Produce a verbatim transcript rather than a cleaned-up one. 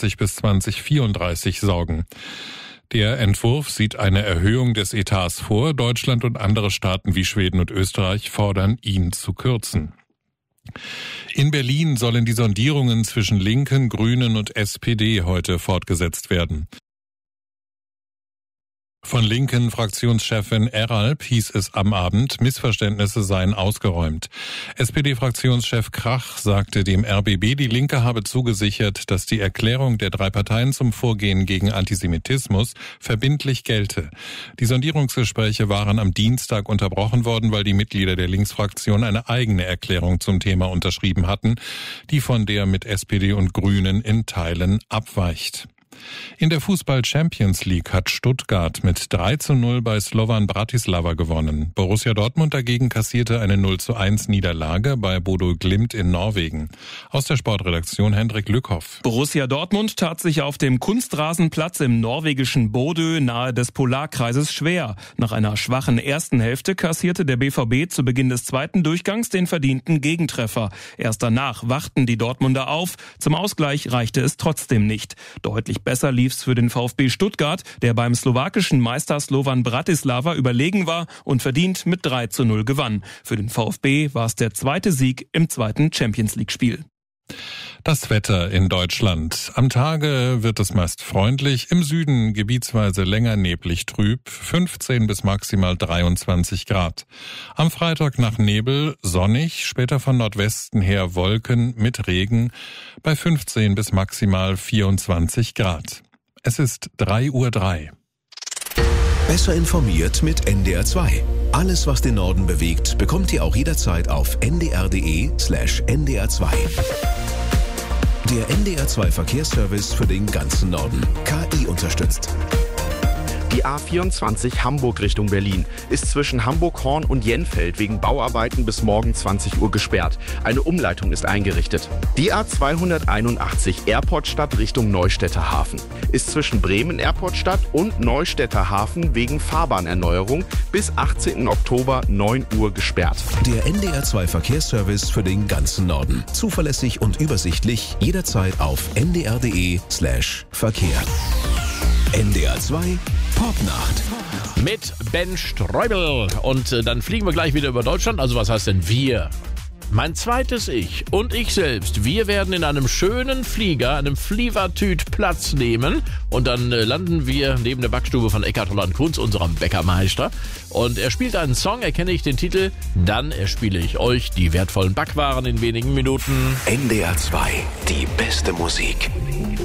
zwanzig bis zweitausendvierunddreißig sorgen. Der Entwurf sieht eine Erhöhung des Etats vor. Deutschland und andere Staaten wie Schweden und Österreich fordern, ihn zu kürzen. In Berlin sollen die Sondierungen zwischen Linken, Grünen und S P D heute fortgesetzt werden. Von Linken-Fraktionschefin Eralp hieß es am Abend, Missverständnisse seien ausgeräumt. S P D-Fraktionschef Krach sagte dem R B B, die Linke habe zugesichert, dass die Erklärung der drei Parteien zum Vorgehen gegen Antisemitismus verbindlich gelte. Die Sondierungsgespräche waren am Dienstag unterbrochen worden, weil die Mitglieder der Linksfraktion eine eigene Erklärung zum Thema unterschrieben hatten, die von der mit S P D und Grünen in Teilen abweicht. In der Fußball-Champions League hat Stuttgart mit drei zu null bei Slovan Bratislava gewonnen. Borussia Dortmund dagegen kassierte eine null zu eins Niederlage bei Bodø Glimt in Norwegen. Aus der Sportredaktion Hendrik Lückhoff. Borussia Dortmund tat sich auf dem Kunstrasenplatz im norwegischen Bodø nahe des Polarkreises schwer. Nach einer schwachen ersten Hälfte kassierte der B V B zu Beginn des zweiten Durchgangs den verdienten Gegentreffer. Erst danach wachten die Dortmunder auf. Zum Ausgleich reichte es trotzdem nicht. Deutlich besser lief's für den VfB Stuttgart, der beim slowakischen Meister Slovan Bratislava überlegen war und verdient mit drei zu null gewann. Für den VfB war es der zweite Sieg im zweiten Champions-League-Spiel. Das Wetter in Deutschland. Am Tage wird es meist freundlich, im Süden gebietsweise länger neblig trüb, fünfzehn bis maximal dreiundzwanzig Grad. Am Freitag nach Nebel sonnig, später von Nordwesten her Wolken mit Regen bei fünfzehn bis maximal vierundzwanzig Grad. Es ist drei Uhr drei. Besser informiert mit N D R zwei. Alles, was den Norden bewegt, bekommt ihr auch jederzeit auf n d r punkt d e slash n d r zwei. Der N D R zwei Verkehrsservice für den ganzen Norden. K I unterstützt. Die A vierundzwanzig Hamburg Richtung Berlin ist zwischen Hamburg-Horn und Jenfeld wegen Bauarbeiten bis morgen zwanzig Uhr gesperrt. Eine Umleitung ist eingerichtet. Die A zweihunderteinundachtzig Airportstadt Richtung Neustädter Hafen ist zwischen Bremen Airportstadt und Neustädter Hafen wegen Fahrbahnerneuerung bis achtzehnten Oktober neun Uhr gesperrt. Der N D R zwei Verkehrsservice für den ganzen Norden. Zuverlässig und übersichtlich, jederzeit auf n d r punkt d e slash Verkehr. N D R zwei Popnacht. Mit Ben Streubel. Und äh, dann fliegen wir gleich wieder über Deutschland. Also was heißt denn wir? Mein zweites Ich und ich selbst, wir werden in einem schönen Flieger, einem Flievertüt Platz nehmen. Und dann äh, landen wir neben der Backstube von Eckhard Holland-Kunz, unserem Bäckermeister. Und er spielt einen Song, erkenne ich den Titel. Dann erspiele ich euch die wertvollen Backwaren in wenigen Minuten. N D R zwei, die beste Musik.